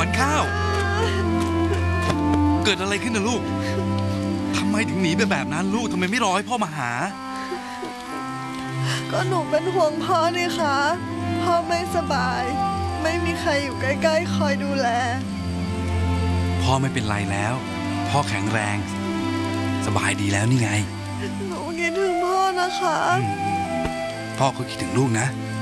วันข้าวเกิดอะไรขึ้นนะลูกทำไมถึงหนีไปแบบนั้นลูกทำไมไม่รอให้พ่อมาหาก็หนูเป็นห่วงพ่อนี่คะพ่อไม่สบายไม่มีใครอยู่ใกล้ๆคอยดูแลพ่อไม่เป็นไรแล้วพ่อแข็งแรงสบายดีแล้วนี่ไงหนูคิดถึงพ่อนะคะพ่อก็คิดถึงลูกนะ